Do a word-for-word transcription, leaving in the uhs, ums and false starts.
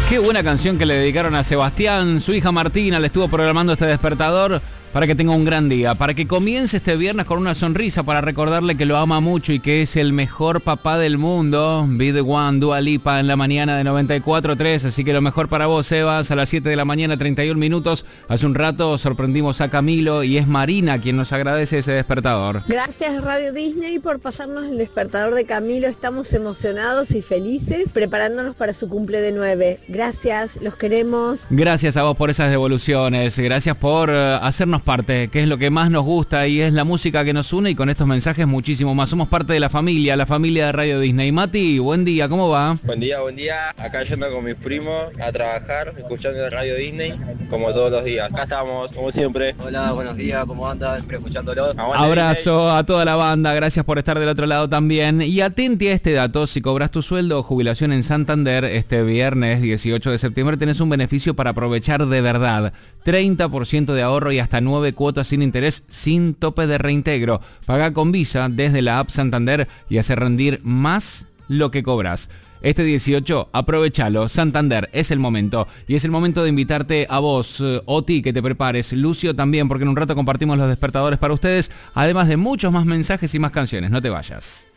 Qué buena canción que le dedicaron a Sebastián. Su hija Martina le estuvo programando este despertador para que tenga un gran día, para que comience este viernes con una sonrisa, para recordarle que lo ama mucho y que es el mejor papá del mundo. Be the One, Dua Lipa en la mañana de noventa y cuatro punto tres. Así que lo mejor para vos, Sebas, a las siete de la mañana, treinta y un minutos. Hace un rato sorprendimos a Camilo y es Marina quien nos agradece ese despertador. Gracias Radio Disney por pasarnos el despertador de Camilo. Estamos emocionados y felices, preparándonos para su cumple de nueve. Gracias, los queremos. Gracias a vos por esas devoluciones. Gracias por uh, hacernos parte, que es lo que más nos gusta y es la música que nos une, y con estos mensajes muchísimo más. Somos parte de la familia, la familia de Radio Disney. Mati, buen día, ¿cómo va? Buen día, buen día. Acá yendo con mis primos a trabajar, escuchando Radio Disney, como todos los días. Acá estamos, como siempre. Hola, buenos días, ¿cómo andan? Siempre escuchándolo. Aguante Abrazo Disney. a toda la banda, gracias por estar del otro lado también. Y atente a este dato: si cobras tu sueldo o jubilación en Santander este viernes dieciocho de septiembre, tenés un beneficio para aprovechar de verdad. treinta por ciento de ahorro y hasta nueve cuotas sin interés, sin tope de reintegro. Paga con Visa desde la app Santander y hace rendir más lo que cobras. Este dieciocho, aprovechalo. Santander, es el momento. Y es el momento de invitarte a vos, eh, Oti, que te prepares. Lucio también, porque en un rato compartimos los despertadores para ustedes, además de muchos más mensajes y más canciones. No te vayas.